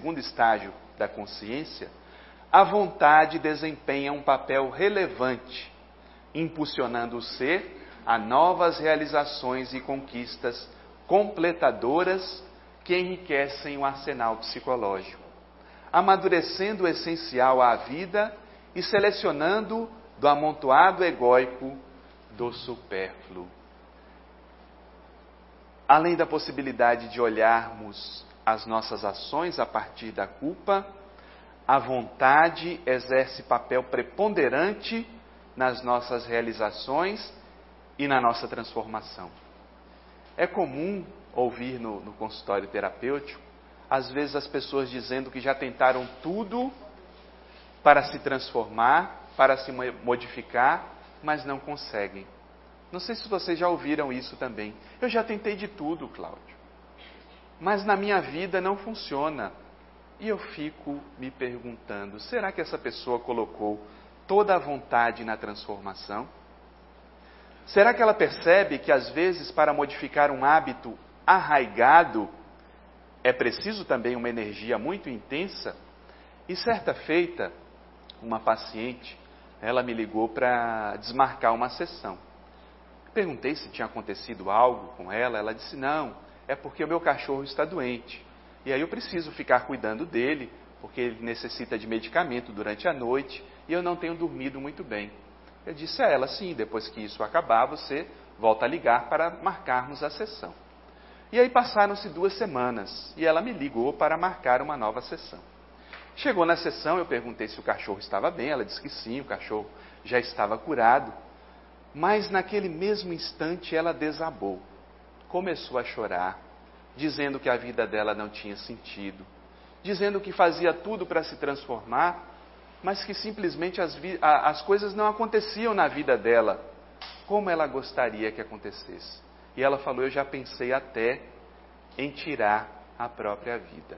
segundo estágio da consciência, a vontade desempenha um papel relevante, impulsionando o ser a novas realizações e conquistas completadoras que enriquecem o arsenal psicológico, amadurecendo o essencial à vida e selecionando do amontoado egóico do supérfluo. Além da possibilidade de olharmos as nossas ações a partir da culpa, a vontade exerce papel preponderante nas nossas realizações e na nossa transformação. É comum ouvir no consultório terapêutico, às vezes as pessoas dizendo que já tentaram tudo para se transformar, para se modificar, mas não conseguem. Não sei se vocês já ouviram isso também. Eu já tentei de tudo, Cláudio, mas na minha vida não funciona. E eu fico me perguntando, será que essa pessoa colocou toda a vontade na transformação? Será que ela percebe que às vezes para modificar um hábito arraigado é preciso também uma energia muito intensa? E certa feita, uma paciente, ela me ligou para desmarcar uma sessão. Perguntei se tinha acontecido algo com ela, ela disse, não, é porque o meu cachorro está doente. E aí eu preciso ficar cuidando dele, porque ele necessita de medicamento durante a noite e eu não tenho dormido muito bem. Eu disse a ela, sim, depois que isso acabar, você volta a ligar para marcarmos a sessão. E aí passaram-se 2 semanas e ela me ligou para marcar uma nova sessão. Chegou na sessão, eu perguntei se o cachorro estava bem, ela disse que sim, o cachorro já estava curado. Mas naquele mesmo instante ela desabou, começou a chorar, dizendo que a vida dela não tinha sentido, dizendo que fazia tudo para se transformar, mas que simplesmente as coisas não aconteciam na vida dela como ela gostaria que acontecesse. E ela falou, eu já pensei até em tirar a própria vida.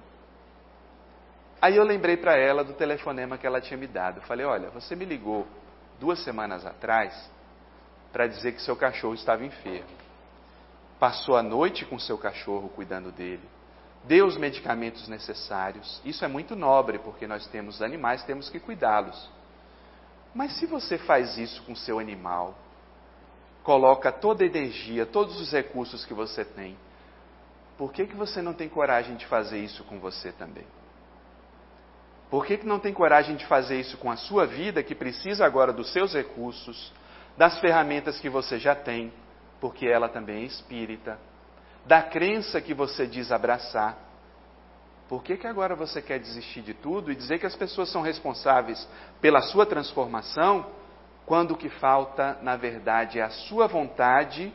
Aí eu lembrei para ela do telefonema que ela tinha me dado. Eu falei, olha, você me ligou 2 semanas atrás para dizer que seu cachorro estava enfermo. Passou a noite com seu cachorro cuidando dele. Deu os medicamentos necessários. Isso é muito nobre, porque nós temos animais, temos que cuidá-los. Mas se você faz isso com seu animal, coloca toda a energia, todos os recursos que você tem, por que você não tem coragem de fazer isso com você também? Por que não tem coragem de fazer isso com a sua vida, que precisa agora dos seus recursos, das ferramentas que você já tem, porque ela também é espírita, da crença que você diz abraçar? Por que agora você quer desistir de tudo e dizer que as pessoas são responsáveis pela sua transformação, quando o que falta, na verdade, é a sua vontade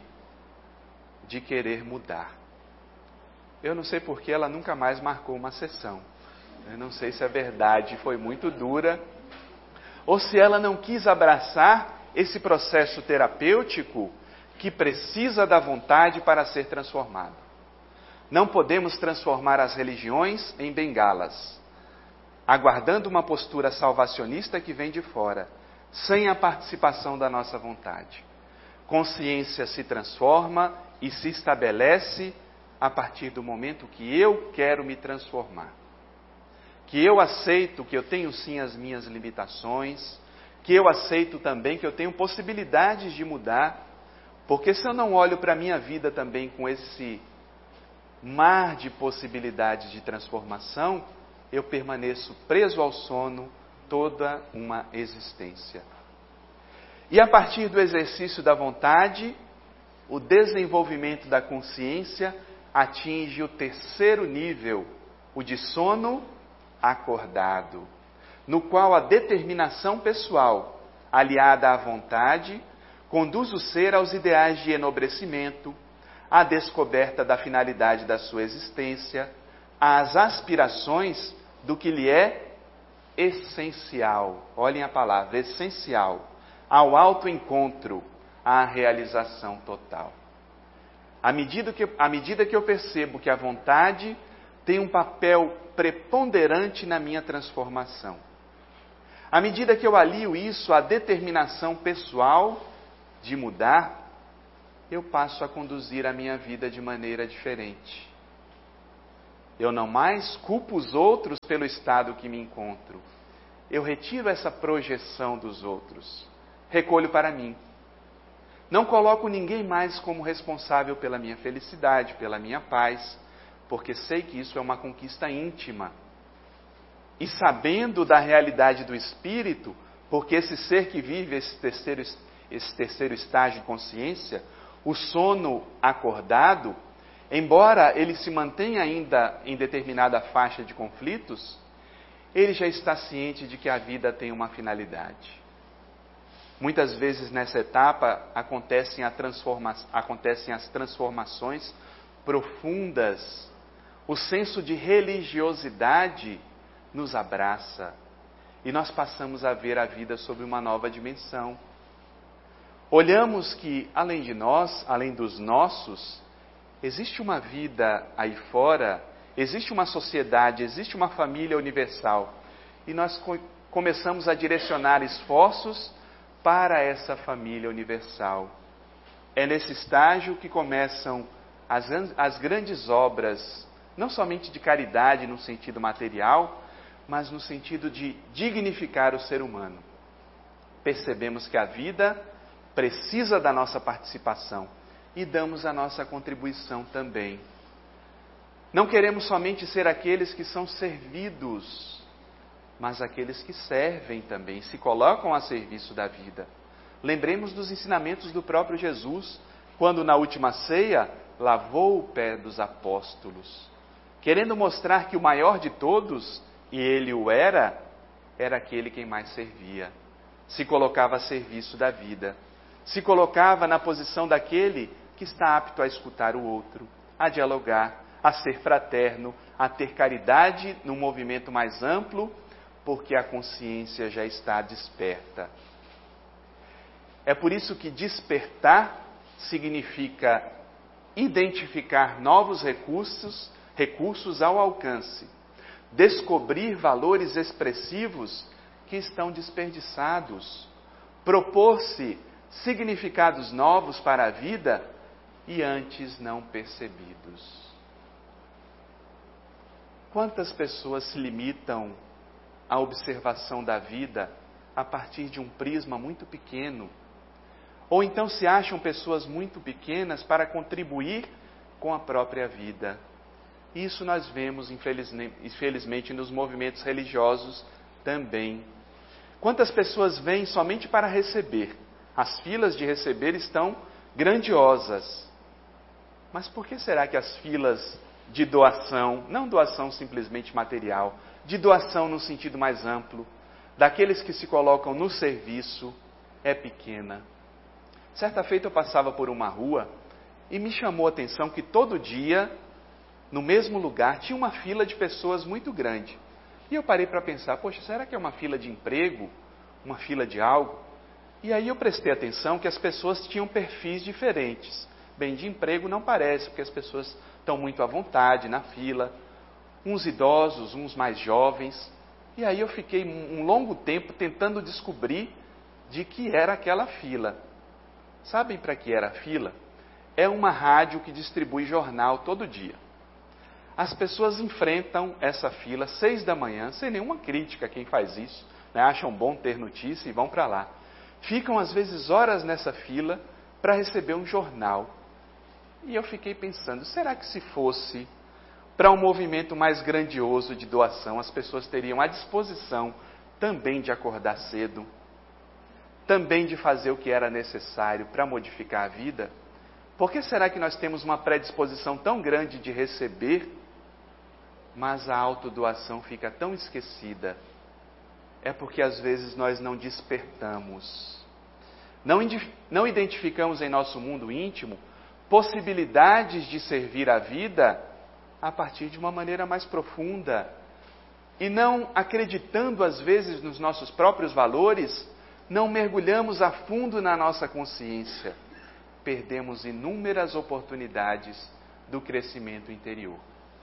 de querer mudar? Eu não sei por que ela nunca mais marcou uma sessão. Eu não sei se a verdade foi muito dura, ou se ela não quis abraçar esse processo terapêutico que precisa da vontade para ser transformado. Não podemos transformar as religiões em bengalas, aguardando uma postura salvacionista que vem de fora, sem a participação da nossa vontade. Consciência se transforma e se estabelece a partir do momento que eu quero me transformar. Que eu aceito que eu tenho sim as minhas limitações, que eu aceito também que eu tenho possibilidades de mudar, porque se eu não olho para a minha vida também com esse mar de possibilidades de transformação, eu permaneço preso ao sono toda uma existência. E a partir do exercício da vontade, o desenvolvimento da consciência atinge o 3º nível, o de sono acordado, no qual a determinação pessoal, aliada à vontade, conduz o ser aos ideais de enobrecimento, à descoberta da finalidade da sua existência, às aspirações do que lhe é essencial. Olhem a palavra, essencial, ao autoencontro, à realização total. À medida que eu percebo que a vontade tem um papel preponderante na minha transformação, à medida que eu alio isso à determinação pessoal de mudar, eu passo a conduzir a minha vida de maneira diferente. Eu não mais culpo os outros pelo estado que me encontro. Eu retiro essa projeção dos outros. Recolho para mim. Não coloco ninguém mais como responsável pela minha felicidade, pela minha paz, porque sei que isso é uma conquista íntima. E sabendo da realidade do espírito, porque esse ser que vive esse terceiro estágio de consciência, o sono acordado, embora ele se mantenha ainda em determinada faixa de conflitos, ele já está ciente de que a vida tem uma finalidade. Muitas vezes nessa etapa acontecem as transformações profundas. O senso de religiosidade nos abraça e nós passamos a ver a vida sob uma nova dimensão. Olhamos que, além de nós, além dos nossos, existe uma vida aí fora, existe uma sociedade, existe uma família universal. E nós começamos a direcionar esforços para essa família universal. É nesse estágio que começam as grandes obras, não somente de caridade no sentido material, mas no sentido de dignificar o ser humano. Percebemos que a vida precisa da nossa participação e damos a nossa contribuição também. Não queremos somente ser aqueles que são servidos, mas aqueles que servem também, se colocam a serviço da vida. Lembremos dos ensinamentos do próprio Jesus, quando na última ceia lavou o pé dos apóstolos, querendo mostrar que o maior de todos, e ele o era aquele quem mais servia. Se colocava a serviço da vida, se colocava na posição daquele que está apto a escutar o outro, a dialogar, a ser fraterno, a ter caridade num movimento mais amplo, porque a consciência já está desperta. É por isso que despertar significa identificar novos recursos ao alcance, descobrir valores expressivos que estão desperdiçados, propor-se significados novos para a vida e antes não percebidos. Quantas pessoas se limitam à observação da vida a partir de um prisma muito pequeno? Ou então se acham pessoas muito pequenas para contribuir com a própria vida? Isso nós vemos, infelizmente, nos movimentos religiosos também. Quantas pessoas vêm somente para receber? As filas de receber estão grandiosas. Mas por que será que as filas de doação, não doação simplesmente material, de doação no sentido mais amplo, daqueles que se colocam no serviço, é pequena? Certa feita eu passava por uma rua e me chamou a atenção que todo dia, no mesmo lugar, tinha uma fila de pessoas muito grande. E eu parei para pensar, poxa, será que é uma fila de emprego? Uma fila de algo? E aí eu prestei atenção que as pessoas tinham perfis diferentes. Bem, de emprego não parece, porque as pessoas estão muito à vontade na fila. Uns idosos, uns mais jovens. E aí eu fiquei um longo tempo tentando descobrir de que era aquela fila. Sabem para que era a fila? É uma rádio que distribui jornal todo dia. As pessoas enfrentam essa fila 6 da manhã, sem nenhuma crítica a quem faz isso, né? Acham bom ter notícia e vão para lá. Ficam às vezes horas nessa fila para receber um jornal. E eu fiquei pensando, será que se fosse para um movimento mais grandioso de doação, as pessoas teriam a disposição também de acordar cedo, também de fazer o que era necessário para modificar a vida? Por que será que nós temos uma predisposição tão grande de receber, mas a autodoação fica tão esquecida? É porque às vezes nós não despertamos, não identificamos em nosso mundo íntimo possibilidades de servir a vida a partir de uma maneira mais profunda. E não acreditando às vezes nos nossos próprios valores, não mergulhamos a fundo na nossa consciência. Perdemos inúmeras oportunidades do crescimento interior.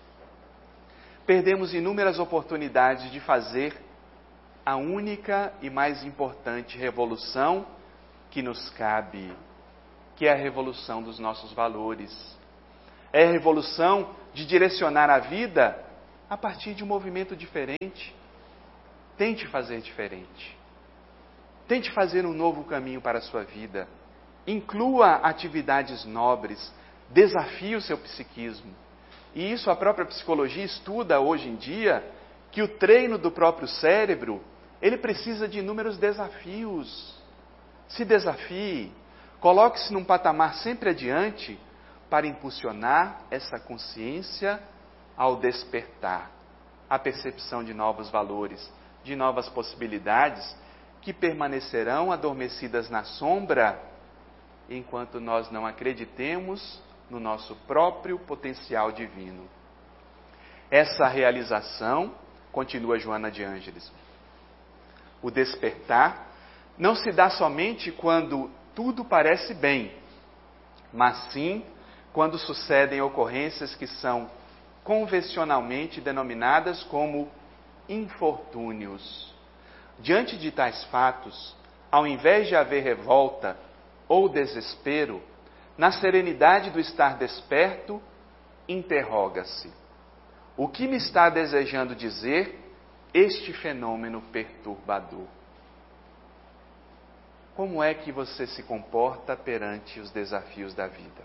Perdemos inúmeras oportunidades de fazer a única e mais importante revolução que nos cabe, que é a revolução dos nossos valores. É a revolução de direcionar a vida a partir de um movimento diferente. Tente fazer diferente. Tente fazer um novo caminho para a sua vida. Inclua atividades nobres. Desafie o seu psiquismo. E isso a própria psicologia estuda hoje em dia, que o treino do próprio cérebro, ele precisa de inúmeros desafios. Se desafie. Coloque-se num patamar sempre adiante para impulsionar essa consciência ao despertar. A percepção de novos valores, de novas possibilidades que permanecerão adormecidas na sombra enquanto nós não acreditemos no nosso próprio potencial divino. Essa realização, continua Joana de Ângeles, o despertar não se dá somente quando tudo parece bem, mas sim quando sucedem ocorrências que são convencionalmente denominadas como infortúnios. Diante de tais fatos, ao invés de haver revolta ou desespero, na serenidade do estar desperto, interroga-se: o que me está desejando dizer este fenômeno perturbador? Como é que você se comporta perante os desafios da vida?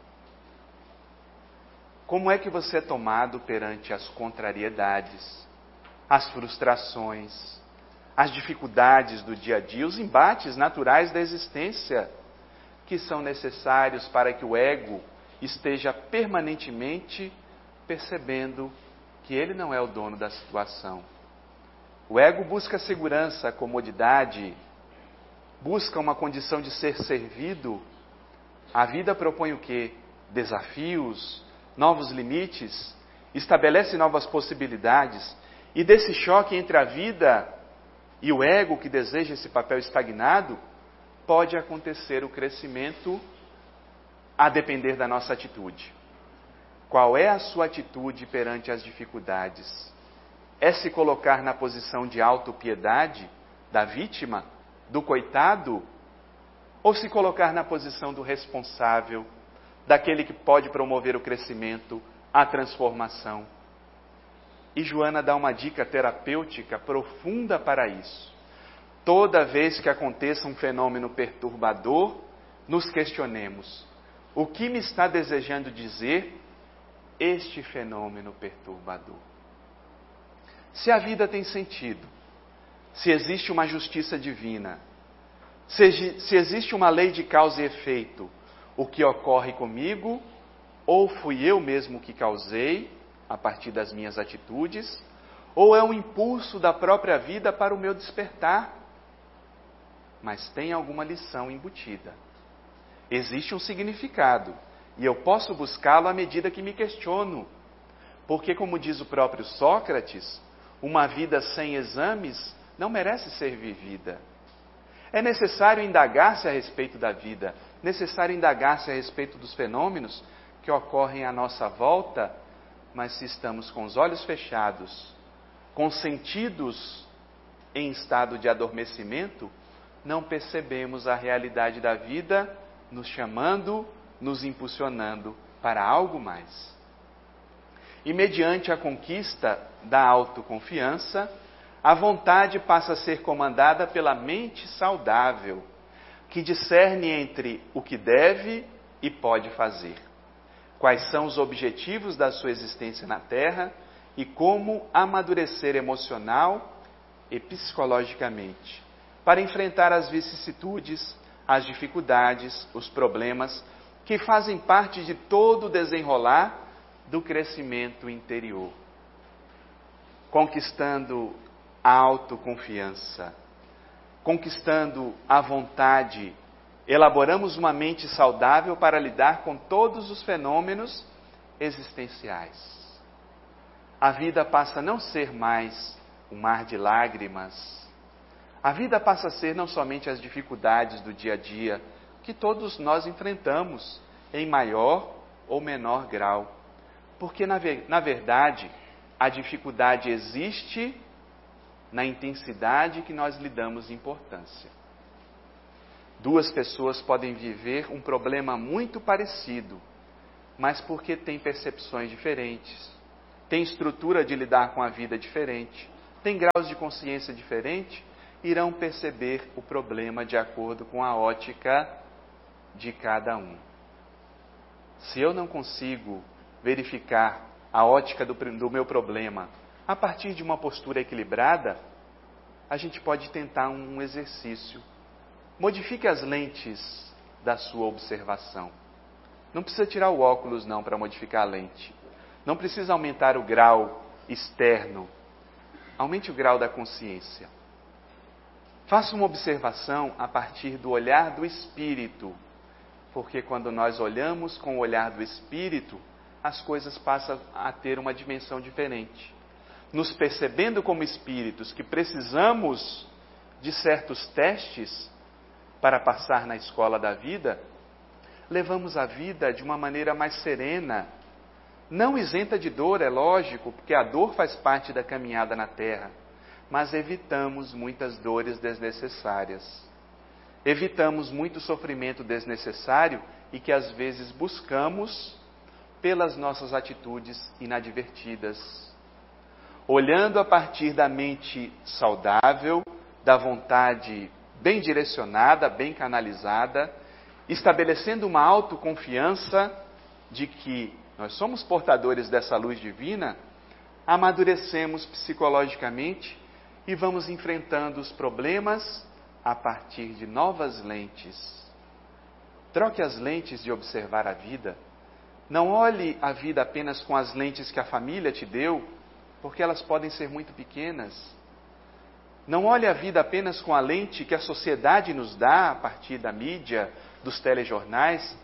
Como é que você é tomado perante as contrariedades, as frustrações, as dificuldades do dia a dia, os embates naturais da existência, que são necessários para que o ego esteja permanentemente percebendo que ele não é o dono da situação. O ego busca segurança, comodidade, busca uma condição de ser servido. A vida propõe o quê? Desafios, novos limites, estabelece novas possibilidades. E desse choque entre a vida e o ego que deseja esse papel estagnado, pode acontecer o crescimento a depender da nossa atitude. Qual é a sua atitude perante as dificuldades? É se colocar na posição de autopiedade, da vítima, do coitado? Ou se colocar na posição do responsável, daquele que pode promover o crescimento, a transformação? E Joana dá uma dica terapêutica profunda para isso. Toda vez que aconteça um fenômeno perturbador, nos questionemos: o que me está desejando dizer este fenômeno perturbador? Se a vida tem sentido, se existe uma justiça divina, se existe uma lei de causa e efeito, o que ocorre comigo, ou fui eu mesmo que causei, a partir das minhas atitudes, ou é um impulso da própria vida para o meu despertar? Mas tem alguma lição embutida. Existe um significado, e eu posso buscá-lo à medida que me questiono. Porque, como diz o próprio Sócrates, uma vida sem exames não merece ser vivida. É necessário indagar-se a respeito da vida, necessário indagar-se a respeito dos fenômenos que ocorrem à nossa volta, mas se estamos com os olhos fechados, com sentidos em estado de adormecimento, não percebemos a realidade da vida nos chamando, nos impulsionando para algo mais. E mediante a conquista da autoconfiança, a vontade passa a ser comandada pela mente saudável, que discerne entre o que deve e pode fazer, quais são os objetivos da sua existência na Terra e como amadurecer emocional e psicologicamente, para enfrentar as vicissitudes, as dificuldades, os problemas que fazem parte de todo o desenrolar do crescimento interior. Conquistando a autoconfiança, conquistando a vontade, elaboramos uma mente saudável para lidar com todos os fenômenos existenciais. A vida passa a não ser mais um mar de lágrimas. A vida passa a ser não somente as dificuldades do dia a dia, que todos nós enfrentamos, em maior ou menor grau. Porque, na verdade, a dificuldade existe na intensidade que nós lhe damos importância. Duas pessoas podem viver um problema muito parecido, mas porque têm percepções diferentes, têm estrutura de lidar com a vida diferente, têm graus de consciência diferente, irão perceber o problema de acordo com a ótica de cada um. Se eu não consigo verificar a ótica do meu problema a partir de uma postura equilibrada, a gente pode tentar um exercício. Modifique as lentes da sua observação. Não precisa tirar o óculos não para modificar a lente. Não precisa aumentar o grau externo. Aumente o grau da consciência. Faça uma observação a partir do olhar do Espírito. Porque quando nós olhamos com o olhar do Espírito, as coisas passam a ter uma dimensão diferente. Nos percebendo como espíritos que precisamos de certos testes para passar na escola da vida, levamos a vida de uma maneira mais serena, não isenta de dor, é lógico, porque a dor faz parte da caminhada na Terra, mas evitamos muitas dores desnecessárias. Evitamos muito sofrimento desnecessário e que às vezes buscamos pelas nossas atitudes inadvertidas. Olhando a partir da mente saudável, da vontade bem direcionada, bem canalizada, estabelecendo uma autoconfiança de que nós somos portadores dessa luz divina, amadurecemos psicologicamente e vamos enfrentando os problemas a partir de novas lentes. Troque as lentes de observar a vida. Não olhe a vida apenas com as lentes que a família te deu, porque elas podem ser muito pequenas. Não olhe a vida apenas com a lente que a sociedade nos dá a partir da mídia, dos telejornais.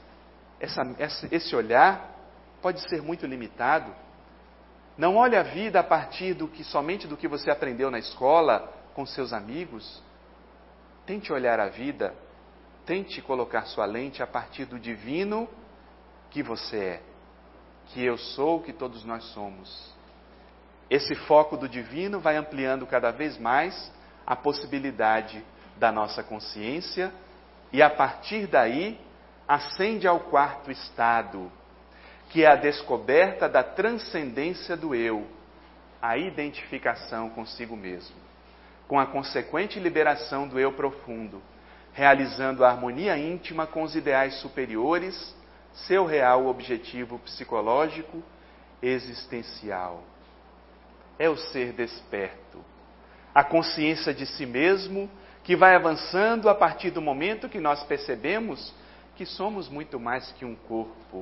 Esse olhar pode ser muito limitado. Não olhe a vida a partir somente do que você aprendeu na escola, com seus amigos. Tente olhar a vida, tente colocar sua lente a partir do divino que você é, que eu sou, que todos nós somos. Esse foco do divino vai ampliando cada vez mais a possibilidade da nossa consciência e a partir daí ascende ao quarto estado, que é a descoberta da transcendência do eu, a identificação consigo mesmo, com a consequente liberação do eu profundo, realizando a harmonia íntima com os ideais superiores, seu real objetivo psicológico existencial. É o ser desperto, a consciência de si mesmo, que vai avançando a partir do momento que nós percebemos que somos muito mais que um corpo.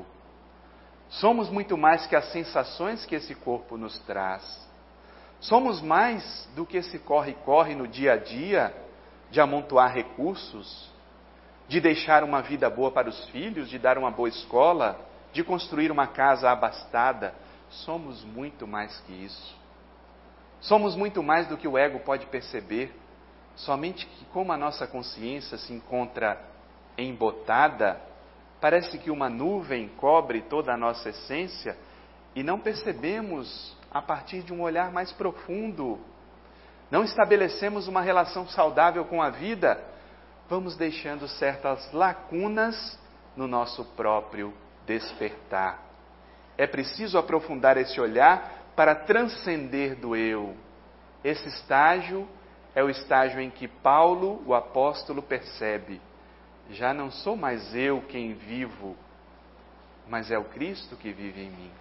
Somos muito mais que as sensações que esse corpo nos traz. Somos mais do que esse corre-corre no dia a dia, de amontoar recursos, de deixar uma vida boa para os filhos, de dar uma boa escola, de construir uma casa abastada. Somos muito mais que isso. Somos muito mais do que o ego pode perceber. Somente que como a nossa consciência se encontra embotada, parece que uma nuvem cobre toda a nossa essência e não percebemos a partir de um olhar mais profundo. Não estabelecemos uma relação saudável com a vida, vamos deixando certas lacunas no nosso próprio despertar. É preciso aprofundar esse olhar para transcender do eu. Esse estágio é o estágio em que Paulo, o apóstolo, percebe: já não sou mais eu quem vivo, mas é o Cristo que vive em mim.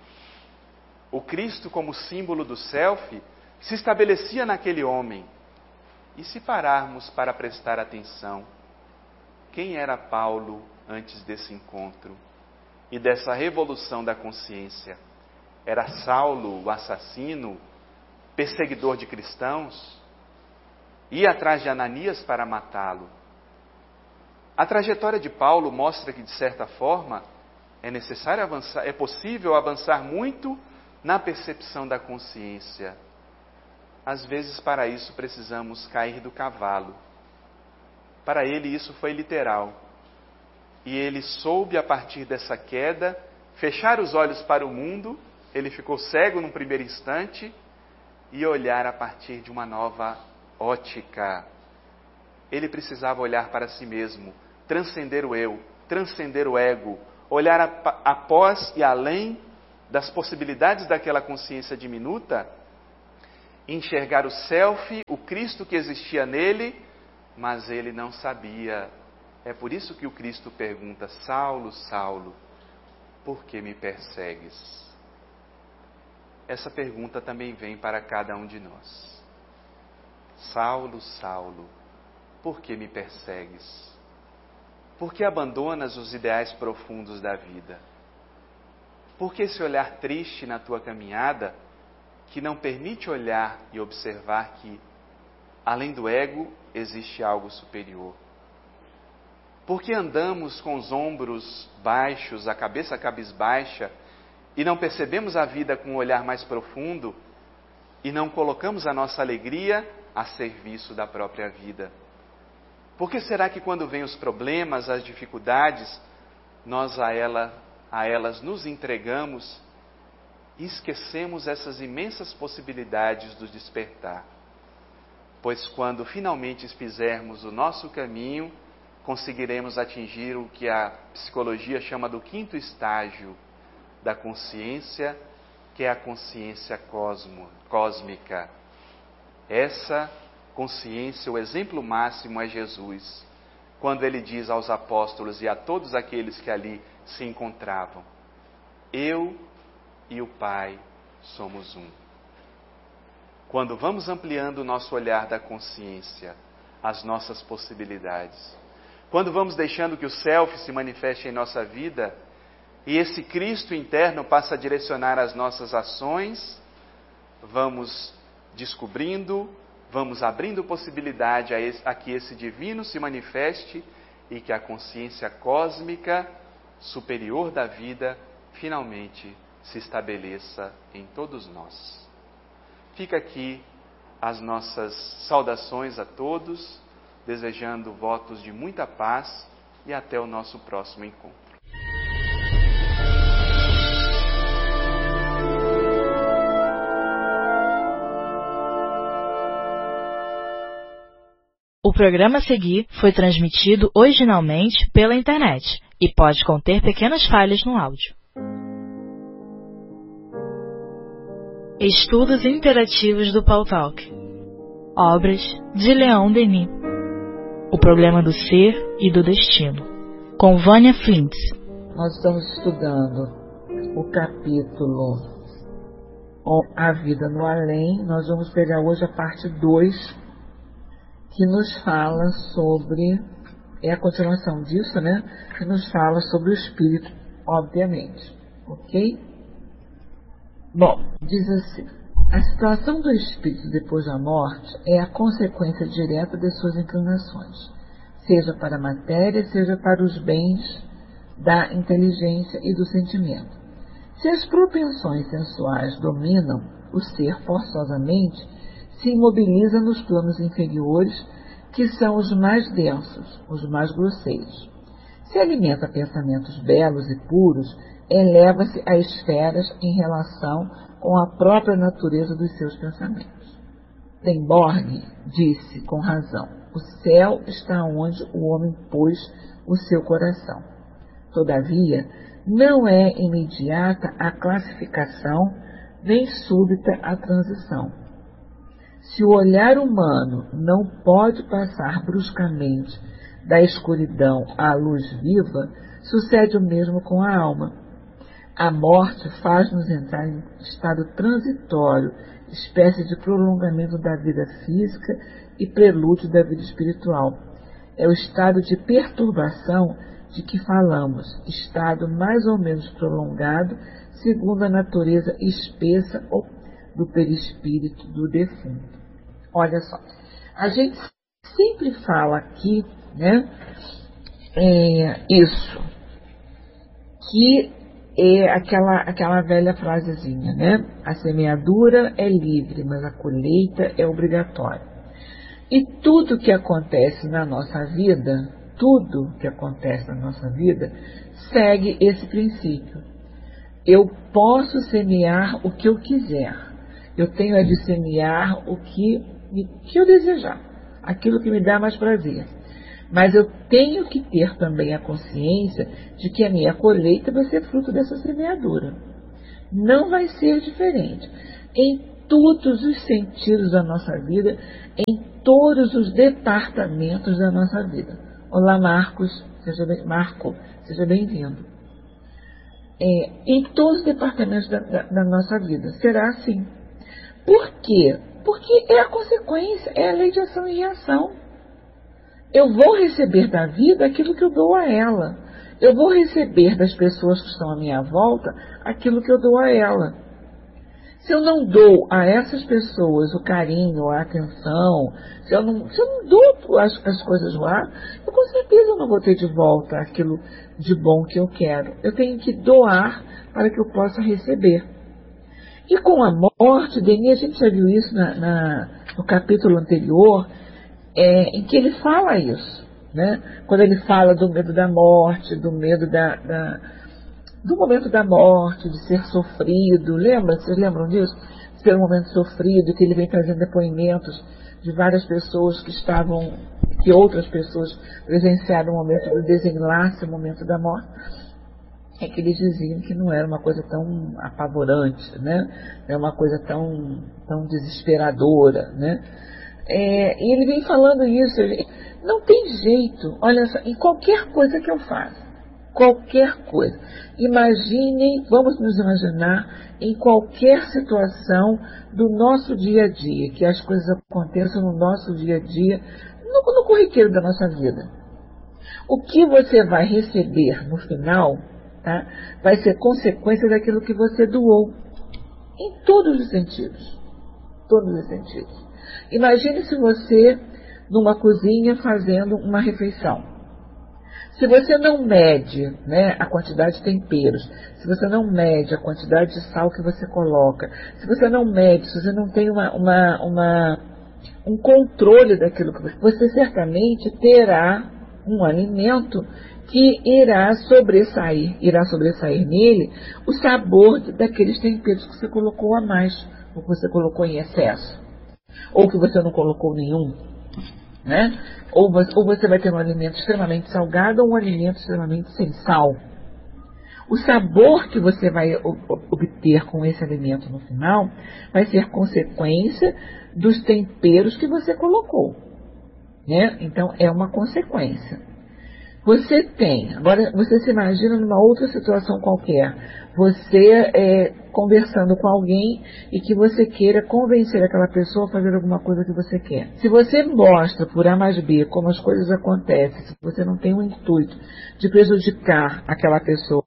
O Cristo, como símbolo do self, se estabelecia naquele homem. E se pararmos para prestar atenção, quem era Paulo antes desse encontro e dessa revolução da consciência? Era Saulo, o assassino, perseguidor de cristãos? Ia atrás de Ananias para matá-lo. A trajetória de Paulo mostra que, de certa forma, é necessário avançar, é possível avançar muito na percepção da consciência. Às vezes, para isso, precisamos cair do cavalo. Para ele, isso foi literal. E ele soube, a partir dessa queda, fechar os olhos para o mundo. Ele ficou cego num primeiro instante e olhar a partir de uma nova ótica. Ele precisava olhar para si mesmo, transcender o eu, transcender o ego, olhar após e além das possibilidades daquela consciência diminuta, enxergar o self, o Cristo que existia nele, mas ele não sabia. É por isso que o Cristo pergunta: Saulo, Saulo, por que me persegues? Essa pergunta também vem para cada um de nós. Saulo, Saulo, por que me persegues? Por que abandonas os ideais profundos da vida? Por que esse olhar triste na tua caminhada, que não permite olhar e observar que, além do ego, existe algo superior? Por que andamos com os ombros baixos, a cabeça cabisbaixa, e não percebemos a vida com um olhar mais profundo, e não colocamos a nossa alegria a serviço da própria vida? Por que será que quando vêm os problemas, as dificuldades, nós a elas nos entregamos e esquecemos essas imensas possibilidades do despertar? Pois quando finalmente fizermos o nosso caminho, conseguiremos atingir o que a psicologia chama do 5º estágio da consciência, que é a consciência cósmica. Essa consciência, o exemplo máximo é Jesus, quando ele diz aos apóstolos e a todos aqueles que ali se encontravam: eu e o Pai somos um. Quando vamos ampliando o nosso olhar da consciência, as nossas possibilidades, quando vamos deixando que o self se manifeste em nossa vida, e esse Cristo interno passa a direcionar as nossas ações, vamos descobrindo, vamos abrindo possibilidade a que esse divino se manifeste e que a consciência cósmica superior da vida finalmente se estabeleça em todos nós. Fica aqui as nossas saudações a todos, desejando votos de muita paz e até o nosso próximo encontro. O programa a seguir foi transmitido originalmente pela internet e pode conter pequenas falhas no áudio. Estudos interativos do Paul Talk. Obras de Leon Denis. O problema do ser e do destino. Com Vânia Flintz. Nós estamos estudando o capítulo A Vida no Além. Nós vamos pegar hoje a parte 2, que nos fala sobre, é a continuação disso, né? Que nos fala sobre o espírito, obviamente. Ok? Bom, diz assim: a situação do espírito depois da morte é a consequência direta de suas inclinações, seja para a matéria, seja para os bens da inteligência e do sentimento. Se as propensões sensuais dominam o ser forçosamente, se imobiliza nos planos inferiores, que são os mais densos, os mais grosseiros. Se alimenta pensamentos belos e puros, eleva-se a esferas em relação com a própria natureza dos seus pensamentos. Swedenborg disse com razão: o céu está onde o homem pôs o seu coração. Todavia, não é imediata a classificação, nem súbita a transição. Se o olhar humano não pode passar bruscamente da escuridão à luz viva, sucede o mesmo com a alma. A morte faz-nos entrar em estado transitório, espécie de prolongamento da vida física e prelúdio da vida espiritual. É o estado de perturbação de que falamos, estado mais ou menos prolongado, segundo a natureza espessa do perispírito do defunto. Olha só, a gente sempre fala aqui, né, isso, que é aquela velha frasezinha, né? A semeadura é livre, mas a colheita é obrigatória. E tudo que acontece na nossa vida, segue esse princípio. Eu posso semear o que eu quiser. Eu tenho a de semear o que eu desejar, aquilo que me dá mais prazer. Mas eu tenho que ter também a consciência de que a minha colheita vai ser fruto dessa semeadura. não vai ser diferente. Em todos os sentidos da nossa vida, em todos os departamentos da nossa vida. Olá, Marco, seja bem-vindo. Em todos os departamentos da nossa vida, será assim. Por quê? Porque é a consequência, é a lei de ação e reação. Eu vou receber da vida aquilo que eu dou a ela. Eu vou receber das pessoas que estão à minha volta aquilo que eu dou a ela. Se eu não dou a essas pessoas o carinho, a atenção, se eu não dou as coisas lá, eu com certeza não vou ter de volta aquilo de bom que eu quero. Eu tenho que doar para que eu possa receber. E com a morte, Denis, a gente já viu isso no capítulo anterior, em que ele fala isso, né? Quando ele fala do medo da morte, do medo do momento da morte, de ser sofrido. Vocês lembram disso? De ser um momento sofrido, que ele vem trazendo depoimentos de várias pessoas que outras pessoas presenciaram o momento do desenlace, o momento da morte. É que eles diziam que não era uma coisa tão apavorante, né? Não é uma coisa tão desesperadora, né? E ele vem falando isso. Não tem jeito, olha só, em qualquer coisa que eu faça, qualquer coisa. Vamos nos imaginar em qualquer situação do nosso dia a dia, que as coisas aconteçam no nosso dia a dia, no corriqueiro da nossa vida. O que você vai receber no final, tá, vai ser consequência daquilo que você doou, em todos os sentidos. Todos os sentidos. Imagine se você, numa cozinha, fazendo uma refeição. Se você não mede, né, a quantidade de temperos, se você não mede a quantidade de sal que você coloca, se você não mede, se você não tem um controle daquilo que você certamente terá um alimento que irá sobressair nele o sabor daqueles temperos que você colocou a mais, ou que você colocou em excesso, ou que você não colocou nenhum, né? Ou você vai ter um alimento extremamente salgado ou um alimento extremamente sem sal. O sabor que você vai obter com esse alimento no final vai ser consequência dos temperos que você colocou, né? Então é uma consequência. Agora você se imagina numa outra situação qualquer, você conversando com alguém e que você queira convencer aquela pessoa a fazer alguma coisa que você quer. Se você mostra por A mais B como as coisas acontecem, se você não tem o intuito de prejudicar aquela pessoa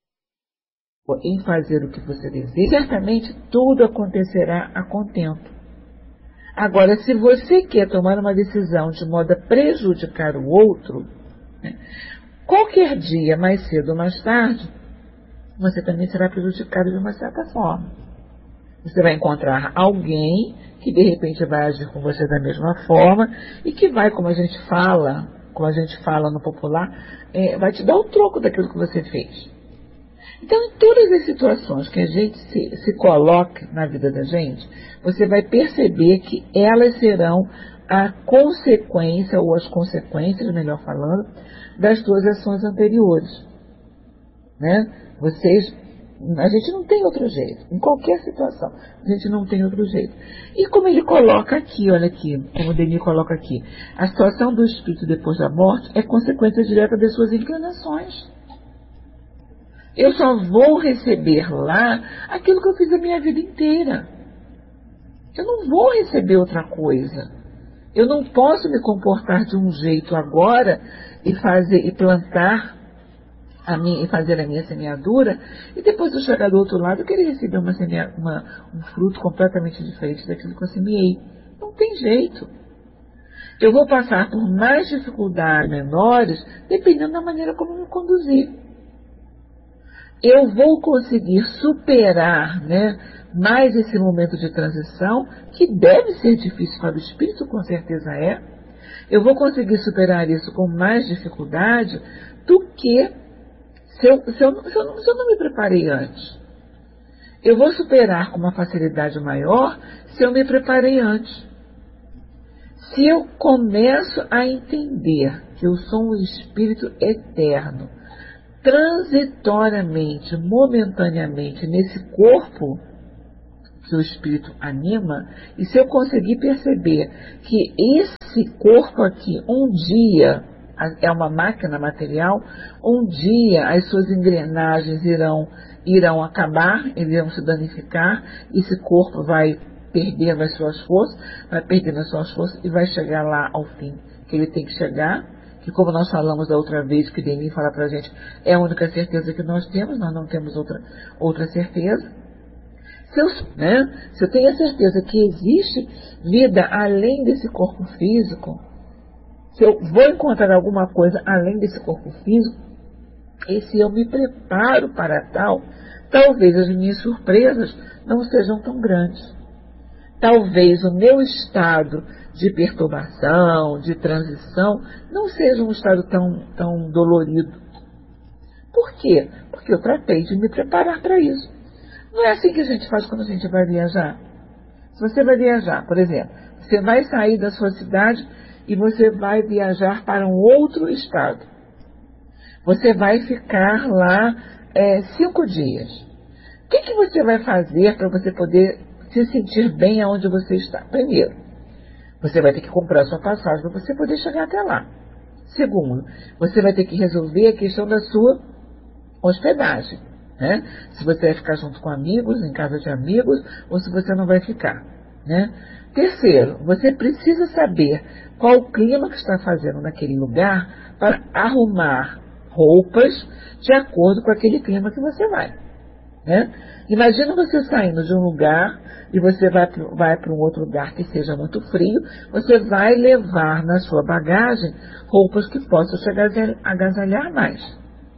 em fazer o que você deseja, certamente tudo acontecerá a contento. Agora, se você quer tomar uma decisão de modo a prejudicar o outro, né, qualquer dia, mais cedo ou mais tarde, você também será prejudicado de uma certa forma. Você vai encontrar alguém que de repente vai agir com você da mesma forma e que vai, como a gente fala no popular, vai te dar o troco daquilo que você fez. Então, em todas as situações que a gente se coloca na vida da gente, você vai perceber que elas serão a consequência, ou as consequências, melhor falando, das suas ações anteriores, né? A gente não tem outro jeito, em qualquer situação, a gente não tem outro jeito. E como ele coloca aqui, olha aqui, como o Denis coloca aqui, a situação do espírito depois da morte é consequência direta das suas inclinações. Eu só vou receber lá aquilo que eu fiz a minha vida inteira. Eu não vou receber outra coisa. Eu não posso me comportar de um jeito agora e plantar e fazer a minha semeadura e depois eu chegar do outro lado e querer receber um fruto completamente diferente daquilo que eu semeei. Não tem jeito. Eu vou passar por mais dificuldades menores dependendo da maneira como eu me conduzir. Eu vou conseguir superar, né, mais esse momento de transição, que deve ser difícil para o espírito, com certeza é. Eu vou conseguir superar isso com mais dificuldade do que se eu não me preparei antes. Eu vou superar com uma facilidade maior se eu me preparei antes. Se eu começo a entender que eu sou um espírito eterno, transitoriamente, momentaneamente, nesse corpo que o espírito anima, e se eu conseguir perceber que esse corpo aqui, um dia, é uma máquina material, um dia as suas engrenagens irão acabar, irão se danificar, esse corpo vai perdendo as suas forças e vai chegar lá ao fim que ele tem que chegar, que, como nós falamos da outra vez, que Denis fala pra gente, é a única certeza que nós não temos outra certeza. Se eu tenho a certeza que existe vida além desse corpo físico, se eu vou encontrar alguma coisa além desse corpo físico, e se eu me preparo para tal, talvez as minhas surpresas não sejam tão grandes. Talvez o meu estado de perturbação, de transição, não seja um estado tão dolorido. Por quê? Porque eu tratei de me preparar para isso. Não é assim que a gente faz quando a gente vai viajar. Se você vai viajar, por exemplo, você vai sair da sua cidade e você vai viajar para um outro estado. Você vai ficar lá 5 dias. O que você vai fazer para você poder se sentir bem aonde você está? Primeiro, você vai ter que comprar sua passagem para você poder chegar até lá. Segundo, você vai ter que resolver a questão da sua hospedagem. Né? Se você vai ficar junto com amigos, em casa de amigos, ou se você não vai ficar. Né? Terceiro, você precisa saber qual o clima que está fazendo naquele lugar para arrumar roupas de acordo com aquele clima que você vai. Né? Imagina você saindo de um lugar e você vai para um outro lugar que seja muito frio, você vai levar na sua bagagem roupas que possam te agasalhar mais.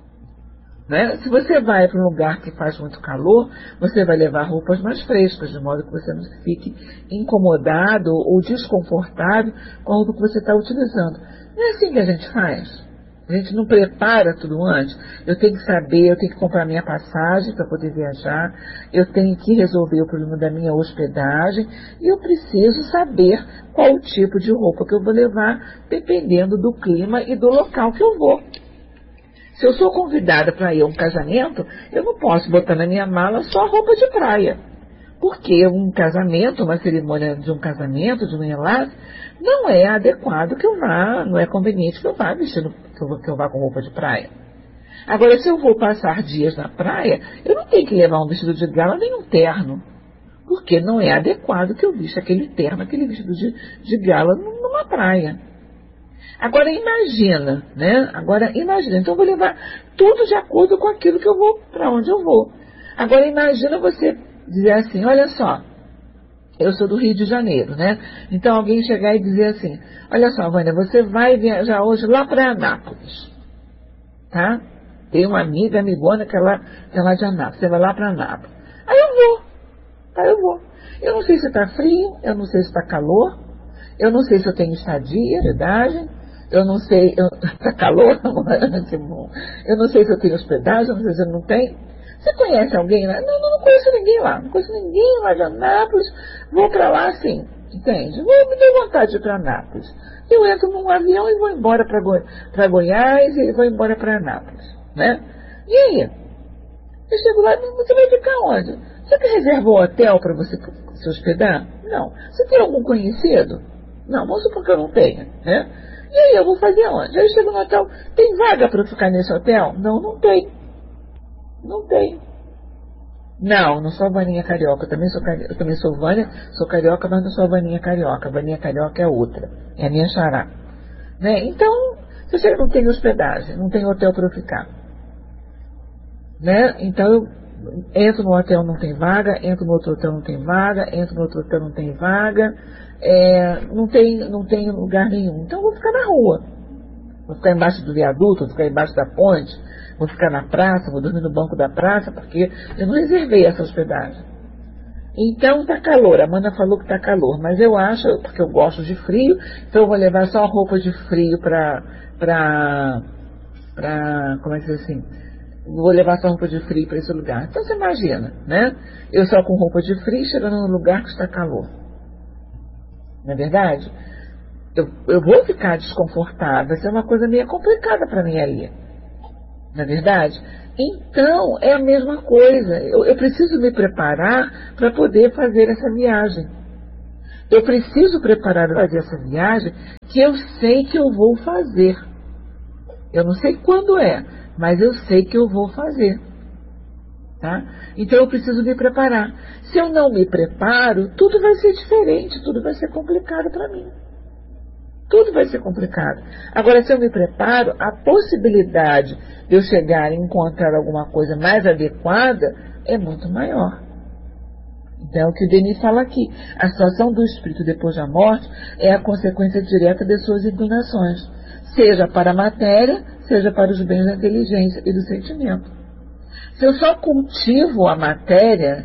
Né? Se você vai para um lugar que faz muito calor, você vai levar roupas mais frescas, de modo que você não fique incomodado ou desconfortável com a roupa que você está utilizando. Não é assim que a gente faz. A gente não prepara tudo antes. Eu tenho que saber, eu tenho que comprar minha passagem para poder viajar, eu tenho que resolver o problema da minha hospedagem, e eu preciso saber qual o tipo de roupa que eu vou levar, dependendo do clima e do local que eu vou. Se eu sou convidada para ir a um casamento, eu não posso botar na minha mala só roupa de praia. Porque um casamento, uma cerimônia de um casamento, de um enlace, não é adequado que eu vá, não é conveniente que eu vá vestindo, que eu vá com roupa de praia. Agora, se eu vou passar dias na praia, eu não tenho que levar um vestido de gala nem um terno. Porque não é adequado que eu vista aquele terno, aquele vestido de gala numa praia. Agora imagina, né? Então eu vou levar tudo de acordo com aquilo que eu vou, para onde eu vou. Agora imagina você dizer assim, olha só, eu sou do Rio de Janeiro, né? Então alguém chegar e dizer assim, olha só, Vânia, você vai viajar hoje lá para Anápolis, tá? Tem uma amigona que é lá de Anápolis, você vai lá para Anápolis. Aí eu vou. Eu não sei se está frio, eu não sei se está calor, eu não sei se eu tenho estadia, verdade. Eu não sei, tá calor, eu não sei se eu tenho hospedagem, eu não sei se eu não tenho. Você conhece alguém lá? Não conheço ninguém lá. Não conheço ninguém lá de Anápolis. Vou para lá sim, entende? Me deu vontade de ir para Anápolis. Eu entro num avião e vou embora para Goiás e vou embora para Anápolis. Né? E aí? Eu chego lá, você vai ficar onde? Você que reservou hotel para você se hospedar? Não. Você tem algum conhecido? Não, vamos supor que eu não tenha, né? E aí, eu vou fazer onde? Aí eu chego no hotel, tem vaga para eu ficar nesse hotel? Não tem. Não tem. Não sou a Vaninha carioca, eu também sou Vânia, sou carioca, mas não sou a Vaninha carioca. A Vaninha carioca é outra, é a minha xará. Né? Então, se você não tem hospedagem, não tem hotel para eu ficar. Né? Então, eu entro no hotel, não tem vaga, entro no outro hotel, não tem vaga, entro no outro hotel, não tem vaga. Não tem lugar nenhum. Então eu vou ficar na rua. Vou ficar embaixo do viaduto, vou ficar embaixo da ponte, vou ficar na praça, vou dormir no banco da praça, porque eu não reservei essa hospedagem. Então tá calor, a Amanda falou que tá calor, mas eu acho, porque eu gosto de frio, então eu vou levar só roupa de frio como é que diz assim? Vou levar só roupa de frio para esse lugar. Então você imagina, né? Eu só com roupa de frio chegando num lugar que está calor. Não é verdade? Eu vou ficar desconfortável, vai ser uma coisa meio complicada para mim ali. Não é verdade? Então, é a mesma coisa. Eu preciso me preparar para poder fazer essa viagem. Eu preciso preparar para fazer essa viagem que eu sei que eu vou fazer. Eu não sei quando é, mas eu sei que eu vou fazer. Tá? Então eu preciso me preparar. Se eu não me preparo, tudo vai ser diferente, tudo vai ser complicado para mim. Tudo vai ser complicado. Agora, se eu me preparo, a possibilidade de eu chegar e encontrar alguma coisa mais adequada é muito maior. Então, é o que o Denis fala aqui. A situação do espírito depois da morte é a consequência direta de suas inclinações, seja para a matéria, seja para os bens da inteligência e do sentimento. Se eu só cultivo a matéria,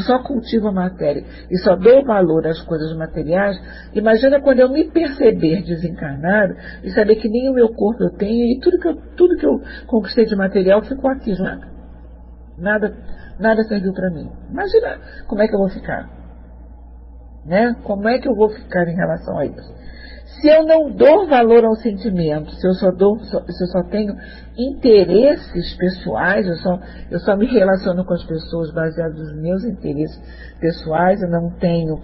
e só dou valor às coisas materiais, imagina quando eu me perceber desencarnado e saber que nem o meu corpo eu tenho e tudo que eu conquistei de material ficou aqui já. Nada serviu para mim. Imagina como é que eu vou ficar. Né? Como é que eu vou ficar em relação a isso? Se eu não dou valor ao sentimento, se eu só tenho interesses pessoais, eu só me relaciono com as pessoas baseados nos meus interesses pessoais, eu não tenho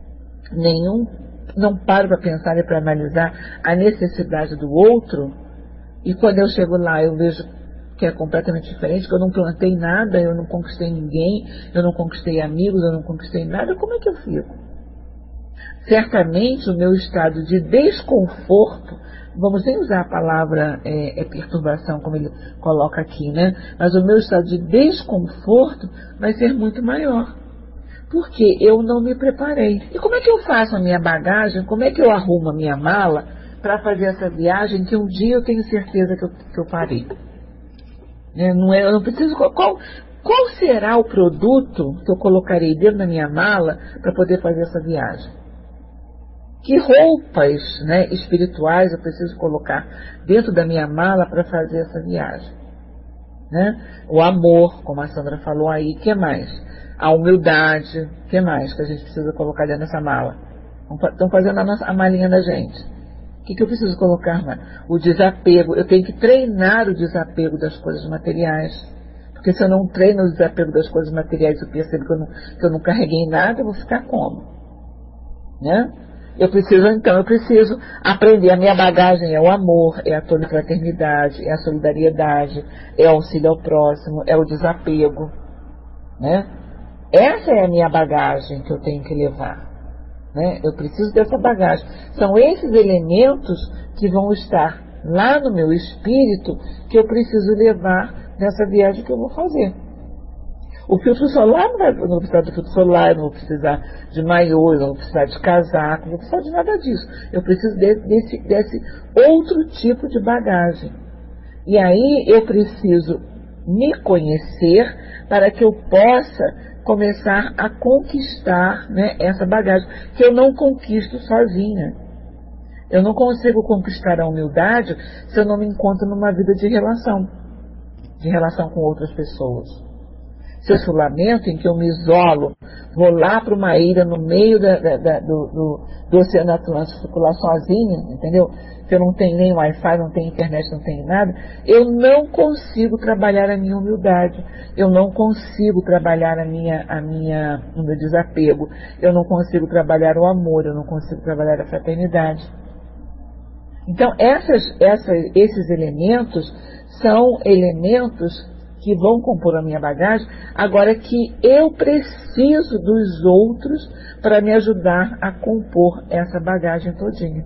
não paro para pensar e para analisar a necessidade do outro, e quando eu chego lá eu vejo que é completamente diferente, que eu não plantei nada, eu não conquistei ninguém, eu não conquistei amigos, eu não conquistei nada, como é que eu fico? Certamente o meu estado de desconforto, vamos nem usar a palavra perturbação, como ele coloca aqui, né? Mas o meu estado de desconforto vai ser muito maior, porque eu não me preparei. E como é que eu faço a minha bagagem, como é que eu arrumo a minha mala para fazer essa viagem que um dia eu tenho certeza que eu parei? Eu não preciso... Qual será o produto que eu colocarei dentro da minha mala para poder fazer essa viagem? Que roupas, né, espirituais eu preciso colocar dentro da minha mala para fazer essa viagem? Né? O amor, como a Sandra falou aí, o que mais? A humildade, o que mais que a gente precisa colocar dentro dessa mala? Estão fazendo a malinha da gente. O que eu preciso colocar, mano? O desapego. Eu tenho que treinar o desapego das coisas materiais. Porque se eu não treino o desapego das coisas materiais, eu percebo que eu não carreguei nada, eu vou ficar como? Né? Eu preciso aprender. A minha bagagem é o amor, é a fraternidade, é a solidariedade, é o auxílio ao próximo, é o desapego. Né? Essa é a minha bagagem que eu tenho que levar. Né? Eu preciso dessa bagagem. São esses elementos que vão estar lá no meu espírito que eu preciso levar nessa viagem que eu vou fazer. O filtro solar não vou precisar do filtro solar, eu não vou precisar de maiô, eu não vou precisar de casaco, não vou precisar de nada disso. Eu preciso desse outro tipo de bagagem. E aí eu preciso me conhecer para que eu possa começar a conquistar, né, essa bagagem, que eu não conquisto sozinha. Eu não consigo conquistar a humildade se eu não me encontro numa vida de relação com outras pessoas. Se eu lamento em que eu me isolo, vou lá para uma ilha no meio do Oceano Atlântico, fico lá sozinha, entendeu? Que eu não tenho nem Wi-Fi, não tenho internet, não tenho nada, eu não consigo trabalhar a minha humildade, eu não consigo trabalhar o meu desapego, eu não consigo trabalhar o amor, eu não consigo trabalhar a fraternidade. Então, esses elementos são elementos que vão compor a minha bagagem, agora que eu preciso dos outros para me ajudar a compor essa bagagem todinha.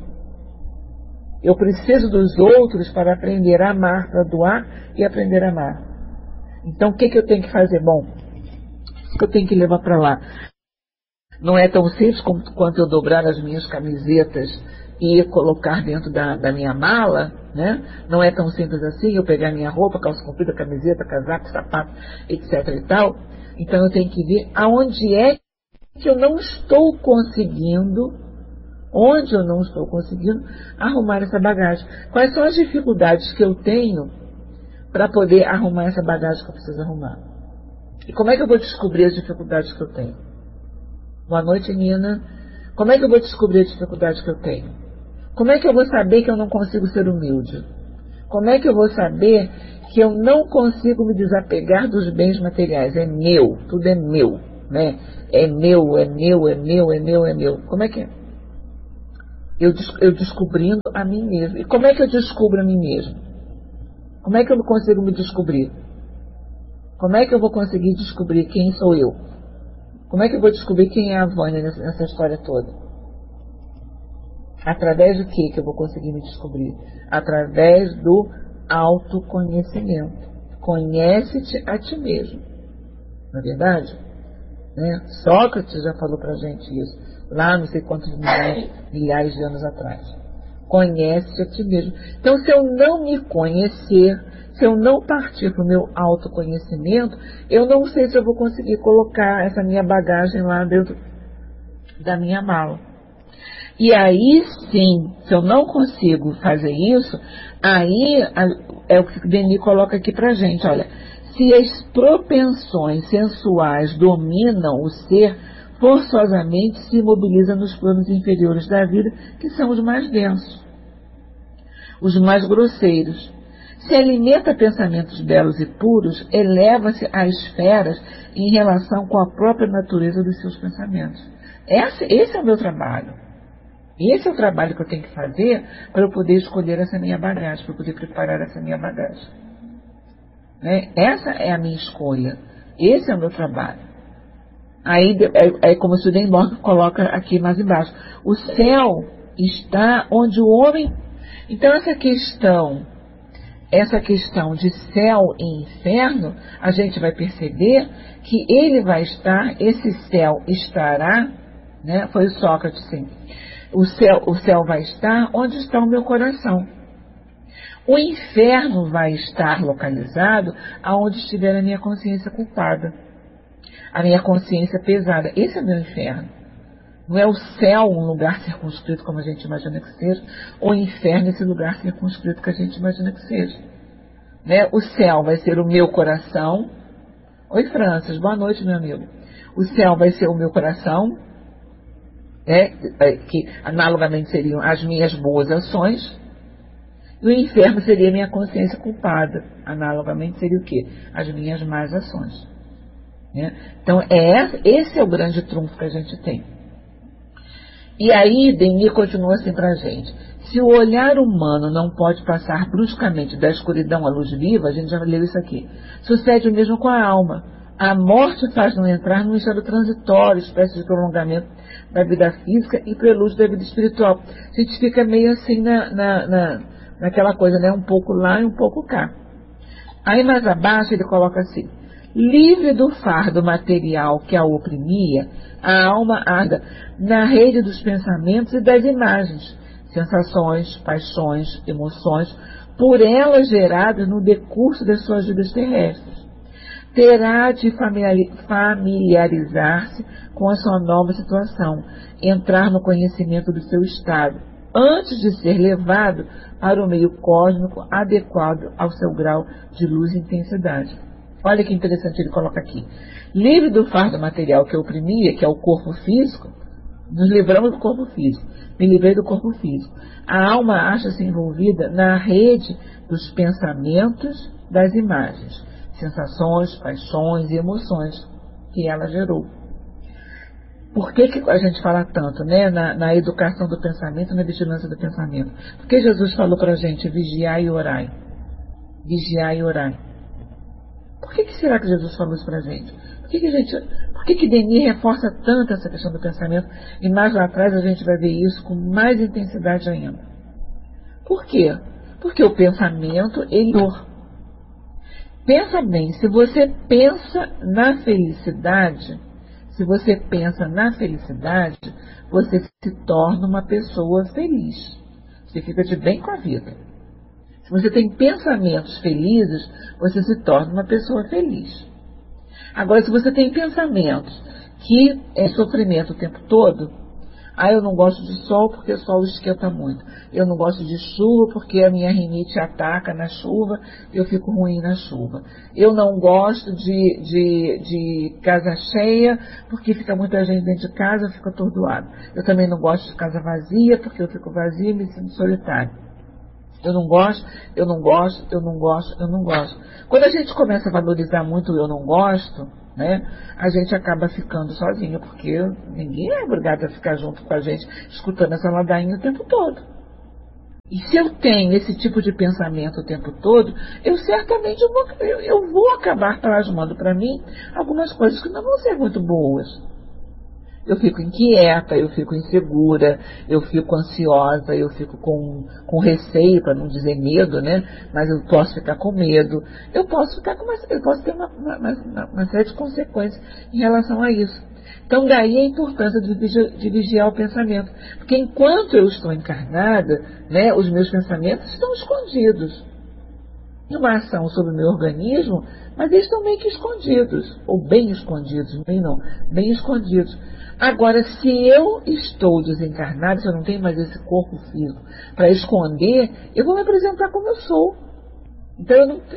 Eu preciso dos outros para aprender a amar, para doar e aprender a amar. Então, o que eu tenho que fazer? Bom, o que eu tenho que levar para lá? Não é tão simples quanto eu dobrar as minhas camisetas e colocar dentro da minha mala, né? Não é tão simples assim, eu pegar minha roupa, calça comprida, camiseta, casaco, sapato, etc e tal. Então eu tenho que ver aonde é que eu não estou conseguindo, arrumar essa bagagem. Quais são as dificuldades que eu tenho para poder arrumar essa bagagem que eu preciso arrumar? E como é que eu vou descobrir as dificuldades que eu tenho? Boa noite, Nina. Como é que eu vou descobrir as dificuldades que eu tenho? Como é que eu vou saber que eu não consigo ser humilde? Como é que eu vou saber que eu não consigo me desapegar dos bens materiais? É meu, tudo é meu, né? É meu, é meu, é meu, é meu, é meu. Como é que é? Eu descobrindo a mim mesmo. E como é que eu descubro a mim mesmo? Como é que eu consigo me descobrir? Como é que eu vou conseguir descobrir quem sou eu? Como é que eu vou descobrir quem é a Vânia nessa história toda? Através do que eu vou conseguir me descobrir? Através do autoconhecimento. Conhece-te a ti mesmo. Não é verdade? Né? Sócrates já falou pra gente isso, lá não sei quantos milhares de anos atrás. Conhece-te a ti mesmo. Então, se eu não me conhecer, se eu não partir para o meu autoconhecimento, eu não sei se eu vou conseguir colocar essa minha bagagem lá dentro da minha mala. E aí sim, se eu não consigo fazer isso, aí é o que o Denis coloca aqui pra gente, olha, se as propensões sensuais dominam o ser, forçosamente se mobiliza nos planos inferiores da vida, que são os mais densos, os mais grosseiros. Se alimenta pensamentos belos e puros, eleva-se a esferas em relação com a própria natureza dos seus pensamentos. Esse é o meu trabalho. Esse é o trabalho que eu tenho que fazer para eu poder escolher essa minha bagagem, para eu poder preparar essa minha bagagem. Né? Essa é a minha escolha. Esse é o meu trabalho. Aí é como se o Denborg coloca aqui mais embaixo. O céu está onde o homem... Então essa questão de céu e inferno, a gente vai perceber que ele vai estar, esse céu estará, né? Foi o Sócrates, sim. O céu vai estar onde está o meu coração. O inferno vai estar localizado aonde estiver a minha consciência culpada, a minha consciência pesada. Esse é o meu inferno. Não é o céu um lugar circunscrito como a gente imagina que seja, ou o inferno esse lugar circunscrito que a gente imagina que seja. Né? O céu vai ser o meu coração. Oi, Francis, boa noite, meu amigo. O céu vai ser o meu coração, que analogamente seriam as minhas boas ações, e o inferno seria a minha consciência culpada, analogamente seria o quê? As minhas más ações. Né? Então, esse é o grande trunfo que a gente tem. E aí, Denis continua assim para a gente. Se o olhar humano não pode passar bruscamente da escuridão à luz viva, a gente já leu isso aqui, sucede o mesmo com a alma. A morte faz-nos entrar num estado transitório, espécie de prolongamento da vida física e prelúdio da vida espiritual. A gente fica meio assim naquela coisa, né? Um pouco lá e um pouco cá. Aí mais abaixo ele coloca assim: livre do fardo material que a oprimia, a alma anda na rede dos pensamentos e das imagens, sensações, paixões, emoções, por elas geradas no decurso das suas vidas terrestres. Terá de familiarizar-se com a sua nova situação, entrar no conhecimento do seu estado, antes de ser levado para o meio cósmico adequado ao seu grau de luz e intensidade. Olha que interessante ele coloca aqui. Livre do fardo material que oprimia, que é o corpo físico, nos livramos do corpo físico. Me livrei do corpo físico. A alma acha-se envolvida na rede dos pensamentos, das imagens, sensações, paixões e emoções que ela gerou. Por que a gente fala tanto, né, na educação do pensamento, na vigilância do pensamento? Porque Jesus falou para a gente, vigiai e orai. Vigiai e orai. Por que será que Jesus falou isso para a gente? Por que Denis reforça tanto essa questão do pensamento? E mais lá atrás a gente vai ver isso com mais intensidade ainda. Por quê? Porque o pensamento, ele... Pensa bem, se você pensa na felicidade, você se torna uma pessoa feliz. Você fica de bem com a vida. Se você tem pensamentos felizes, você se torna uma pessoa feliz. Agora, se você tem pensamentos que é sofrimento o tempo todo, eu não gosto de sol porque o sol esquenta muito. Eu não gosto de chuva porque a minha rinite ataca na chuva e eu fico ruim na chuva. Eu não gosto de casa cheia porque fica muita gente dentro de casa, eu fico atordoado. Eu também não gosto de casa vazia porque eu fico vazia e me sinto solitário. Eu não gosto, eu não gosto, eu não gosto, eu não gosto. Quando a gente começa a valorizar muito o eu não gosto, né, a gente acaba ficando sozinho, porque ninguém é obrigado a ficar junto com a gente, escutando essa ladainha o tempo todo. E se eu tenho esse tipo de pensamento o tempo todo, eu certamente eu vou acabar plasmando para mim algumas coisas que não vão ser muito boas. Eu fico inquieta, eu fico insegura, eu fico ansiosa, eu fico com receio, para não dizer medo, né? Mas eu posso ficar com medo. Eu posso ter uma série de consequências em relação a isso. Então, daí a importância de vigiar o pensamento. Porque enquanto eu estou encarnada, né, os meus pensamentos estão escondidos. Em uma ação sobre o meu organismo, mas eles estão meio que escondidos. Ou bem escondidos, bem escondidos. Agora, se eu estou desencarnada, se eu não tenho mais esse corpo físico para esconder, eu vou me apresentar como eu sou. Então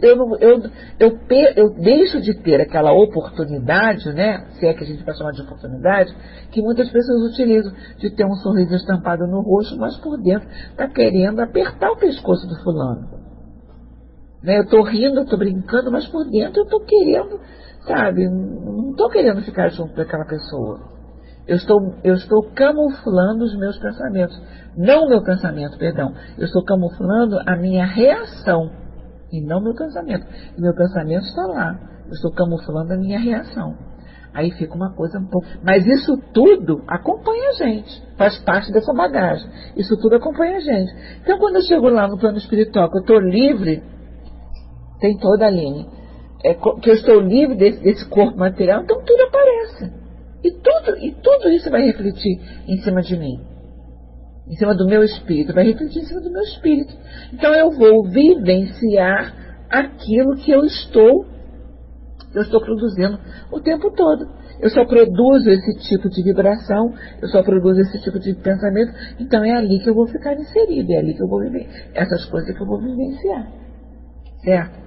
eu deixo de ter aquela oportunidade, né, se é que a gente vai chamar de oportunidade, que muitas pessoas utilizam, de ter um sorriso estampado no rosto, mas por dentro está querendo apertar o pescoço do fulano. Né, eu estou rindo, eu estou brincando, mas por dentro eu estou querendo, sabe, não estou querendo ficar junto daquela pessoa. Eu estou camuflando os meus pensamentos. Não o meu pensamento, perdão. Eu estou camuflando a minha reação. E não meu pensamento. E meu pensamento está lá. Eu estou camuflando a minha reação. Aí fica uma coisa um pouco... Mas isso tudo acompanha a gente. Faz parte dessa bagagem. Isso tudo acompanha a gente. Então, quando eu chego lá no plano espiritual, que eu estou livre, tem toda a linha. Que eu estou livre desse corpo material, então tudo aparece. E tudo isso vai refletir em cima de mim. Em cima do meu espírito. Vai refletir em cima do meu espírito. Então eu vou vivenciar aquilo que eu estou produzindo o tempo todo. Eu só produzo esse tipo de vibração, eu só produzo esse tipo de pensamento, então é ali que eu vou ficar inserido, é ali que eu vou viver, essas coisas que eu vou vivenciar. Certo?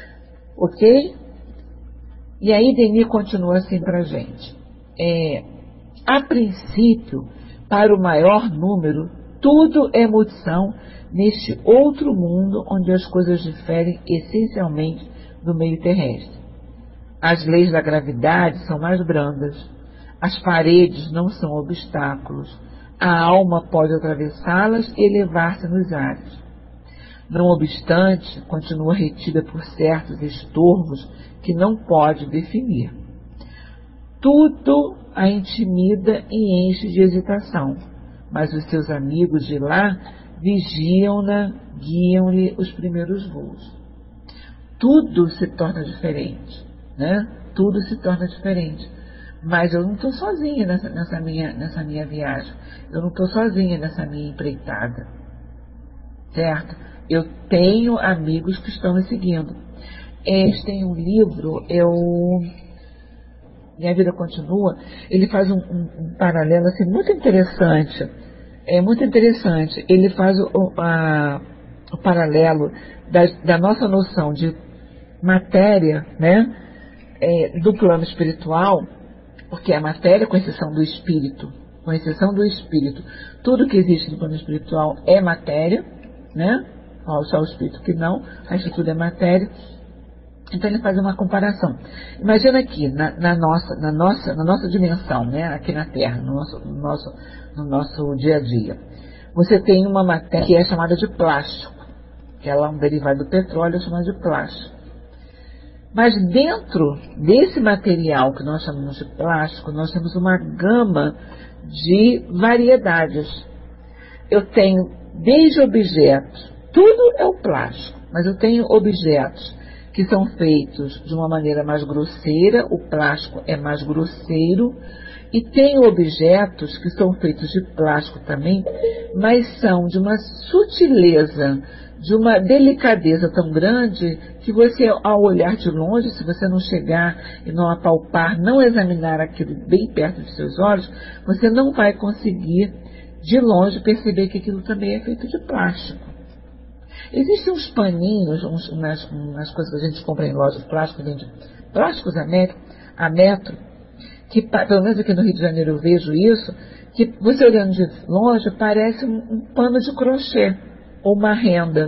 Ok? E aí Denis continua assim pra gente. A princípio, para o maior número, tudo é mutação neste outro mundo onde as coisas diferem essencialmente do meio terrestre. As leis da gravidade são mais brandas, as paredes não são obstáculos, a alma pode atravessá-las e elevar-se nos ares. Não obstante, continua retida por certos estorvos que não pode definir. Tudo a intimida e enche de hesitação, mas os seus amigos de lá vigiam-na, guiam-lhe os primeiros voos. Tudo se torna diferente, né? Tudo se torna diferente. Mas eu não estou sozinha nessa minha viagem. Eu não estou sozinha nessa minha empreitada. Certo? Eu tenho amigos que estão me seguindo. Tem um livro, Minha Vida Continua, ele faz um paralelo assim, muito interessante. É muito interessante. Ele faz o paralelo da nossa noção de matéria, né, do plano espiritual, porque a matéria, com exceção do espírito, tudo que existe no plano espiritual é matéria, né? Só o espírito que não, o resto tudo é matéria. Então ele faz uma comparação. Imagina aqui, na nossa dimensão, né, aqui na Terra, no nosso dia a dia. Você tem uma matéria que é chamada de plástico, que ela é um derivado do petróleo, chamada de plástico. Mas dentro desse material que nós chamamos de plástico, nós temos uma gama de variedades. Eu tenho desde objetos, tudo é o plástico, mas eu tenho objetos que são feitos de uma maneira mais grosseira, o plástico é mais grosseiro, e tenho objetos que são feitos de plástico também, mas são de uma sutileza, de uma delicadeza tão grande, que você, ao olhar de longe, se você não chegar e não apalpar, não examinar aquilo bem perto de seus olhos, você não vai conseguir, de longe, perceber que aquilo também é feito de plástico. Existem uns paninhos, umas coisas que a gente compra em lojas de plásticos a metro, que pelo menos aqui no Rio de Janeiro eu vejo isso, que você olhando de longe parece um pano de crochê ou uma renda,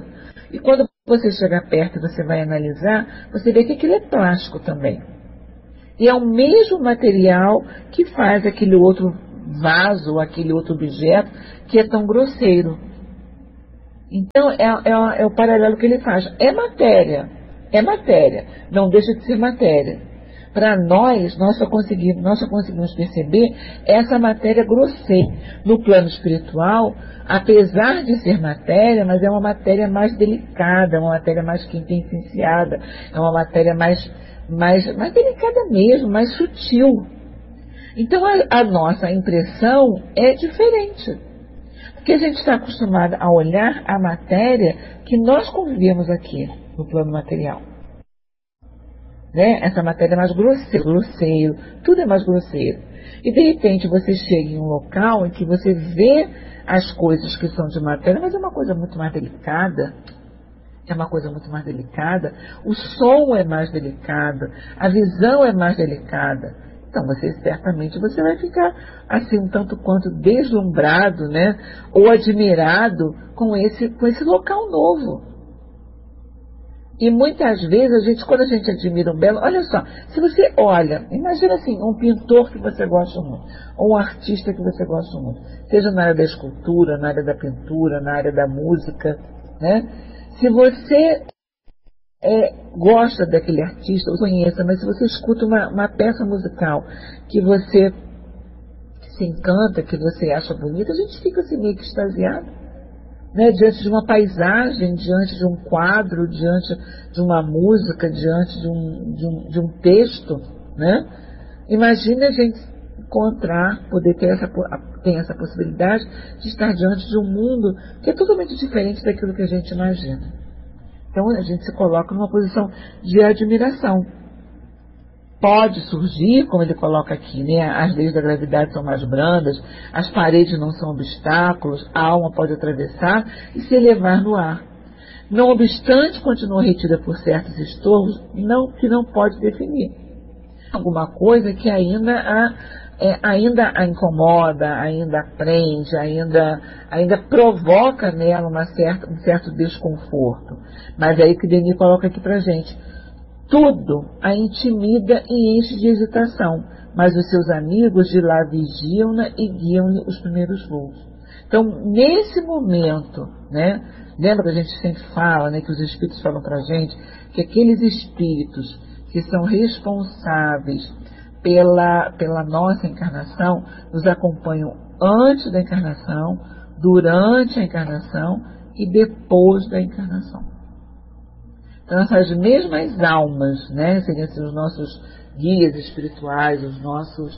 E quando você chegar perto e você vai analisar, você vê que aquilo é plástico também. E é o mesmo material que faz aquele outro vaso, aquele outro objeto que é tão grosseiro. Então, é o paralelo que ele faz. É matéria, não deixa de ser matéria. Para nós só conseguimos perceber essa matéria grosseira. No plano espiritual, apesar de ser matéria, mas é uma matéria mais delicada, uma matéria mais quintessenciada, é uma matéria mais delicada mesmo, mais sutil. Então a nossa impressão é diferente. Porque a gente está acostumado a olhar a matéria que nós convivemos aqui, no plano material. Né? Essa matéria é mais grosseiro, tudo é mais grosseiro. E de repente você chega em um local em que você vê as coisas que são de matéria, mas é uma coisa muito mais delicada. O som é mais delicado, a visão é mais delicada. Então certamente você vai ficar assim um tanto quanto deslumbrado, né? Ou admirado com esse local novo. E muitas vezes, quando a gente admira um belo... Olha só, se você olha, imagina assim, um pintor que você gosta muito, ou um artista que você gosta muito, seja na área da escultura, na área da pintura, na área da música, né? Se você gosta daquele artista, ou conheça, mas se você escuta uma peça musical que você se encanta, que você acha bonita, a gente fica assim meio que extasiado. Né, diante de uma paisagem, diante de um quadro, diante de uma música, diante de um texto, né? Imagine a gente poder ter essa possibilidade de estar diante de um mundo que é totalmente diferente daquilo que a gente imagina. Então a gente se coloca numa posição de admiração. Pode surgir, como ele coloca aqui, né? As leis da gravidade são mais brandas, as paredes não são obstáculos, a alma pode atravessar e se elevar no ar. Não obstante, continua retida por certos estorvos que não pode definir. Alguma coisa que ainda a incomoda, ainda a prende, ainda provoca nela um certo desconforto. Mas é aí que Denis coloca aqui pra gente. Tudo a intimida e enche de hesitação, mas os seus amigos de lá vigiam-na e guiam-lhe os primeiros voos. Então, nesse momento, né, lembra que a gente sempre fala, né, que os espíritos falam para a gente, que aqueles espíritos que são responsáveis pela nossa encarnação, nos acompanham antes da encarnação, durante a encarnação e depois da encarnação. Então, essas mesmas almas, né, seriam assim, os nossos guias espirituais, os nossos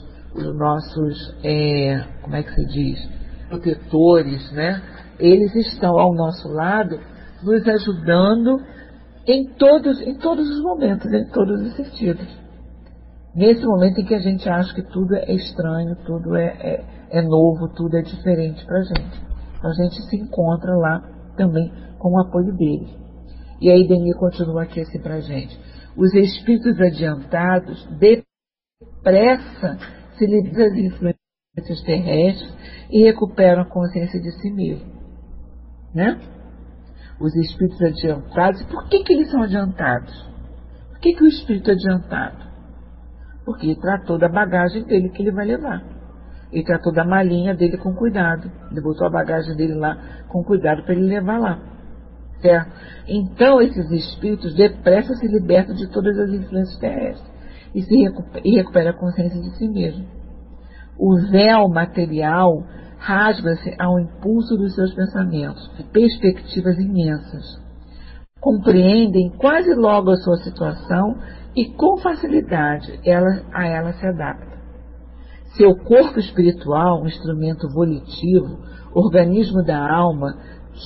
como é que se diz, protetores, né, eles estão ao nosso lado, nos ajudando em todos os momentos, em todos os sentidos. Nesse momento em que a gente acha que tudo é estranho, tudo é novo, tudo é diferente para a gente. Então, a gente se encontra lá também com o apoio deles. E aí Denis continua aqui assim para a gente. Os espíritos adiantados depressa se livram das influências terrestres e recuperam a consciência de si mesmo. Né? Os espíritos adiantados, por que eles são adiantados? Por que o espírito é adiantado? Porque ele tratou da bagagem dele que ele vai levar. Ele tratou da malinha dele com cuidado. Ele botou a bagagem dele lá com cuidado para ele levar lá. Certo? Então, esses espíritos depressa se libertam de todas as influências terrestres e recuperam a consciência de si mesmo. O véu material rasga-se ao impulso dos seus pensamentos, perspectivas imensas. Compreendem quase logo a sua situação e com facilidade a ela se adapta. Seu corpo espiritual, um instrumento volitivo, organismo da alma,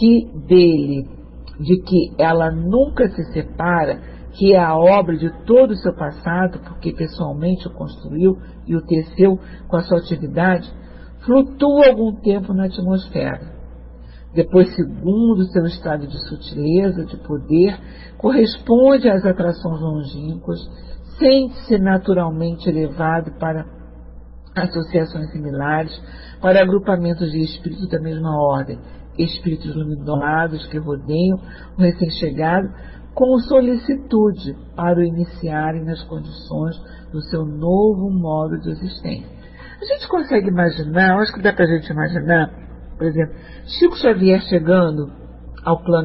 de que ela nunca se separa, que é a obra de todo o seu passado, porque pessoalmente o construiu e o teceu com a sua atividade, flutua algum tempo na atmosfera. Depois, segundo o seu estado de sutileza, de poder, corresponde às atrações longínquas, sente-se naturalmente elevado para associações similares, para agrupamentos de espíritos da mesma ordem, espíritos luminosos que rodeiam o recém-chegado com solicitude para o iniciarem nas condições do seu novo modo de existência. A gente consegue imaginar, acho que dá para a gente imaginar, por exemplo, Chico Xavier chegando ao plano